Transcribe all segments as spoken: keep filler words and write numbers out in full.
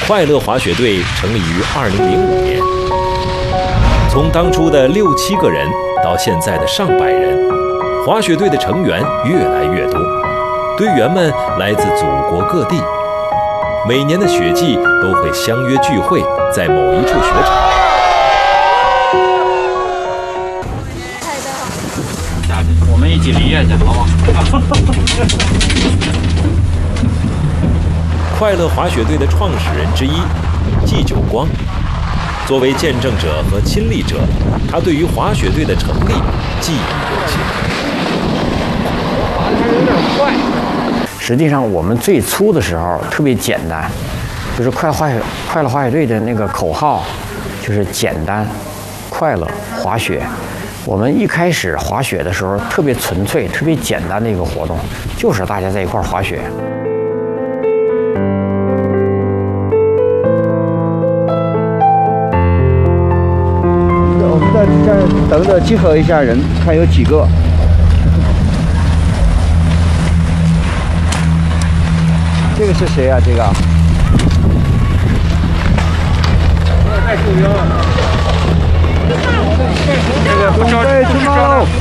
快乐滑雪队成立于二零零五年，从当初的六七个人到现在的上百人，滑雪队的成员越来越多，队员们来自祖国各地，每年的雪季都会相约聚会在某一处雪场。 我们一起离业去，好不好？ 快乐滑雪队的创始人之一季九光，作为见证者和亲历者，他对于滑雪队的成立记忆犹新。 滑的还有点快。实际上，我们最初的时候特别简单，就是快滑雪快乐滑雪队的那个口号就是简单、快乐滑雪。我们一开始滑雪的时候特别纯粹、特别简单的一个活动，就是大家在一块儿滑雪。 我们在这儿等着集合一下人，看有几个。这个是谁啊？这个？有点太受伤了。这个不着急，不着急。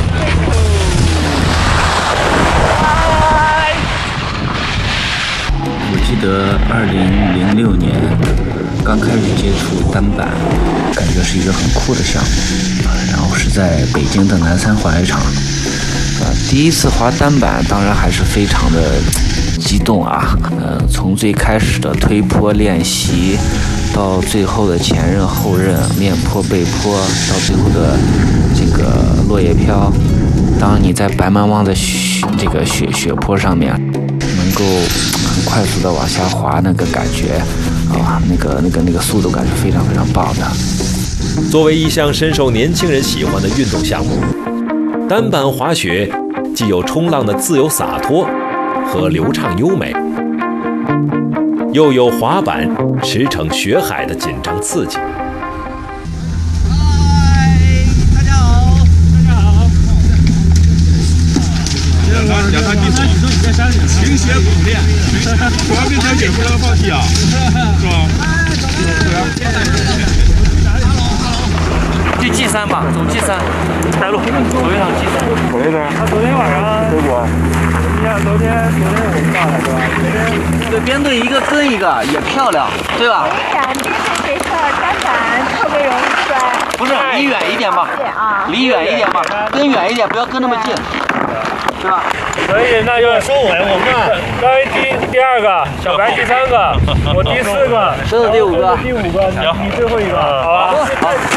我记得二零零六年刚开始接触单板，感觉是一个很酷的项目。然后是在北京的南山滑雪场，啊，第一次滑单板，当然还是非常的激动啊。呃，从最开始的推坡练习，到最后的前刃、后刃、面坡、背坡，到最后的这个落叶飘。当你在白茫茫的雪这个雪雪坡上面，能够很快速的往下滑，那个感觉啊，那个那个那个速度感是非常非常棒的。 作为一项深受年轻人喜欢的运动项目，单板滑雪既有冲浪的自由洒脱和流畅优美，又有滑板驰骋雪海的紧张刺激。 嗨，大家好，大家好。 两三斤水，你在山里勤学苦练，滑冰小姐不能放弃啊，是吧？ 去G三吧，走G三，带路，走一趟G三。 回来的。 他昨天晚上结果， 你看昨天昨天我们上来是吧？昨天对，编队一个跟一个也漂亮，对吧？ 闪电这事儿单板特别容易摔。 不是，离远一点吧，离远一点吧，跟远一点，不要跟那么近，对吧？ 所以那就收尾，我们高一第第二个，小白第三个，我第四个， 这是第五个， 第五个，你最后一个，好吧？ 好。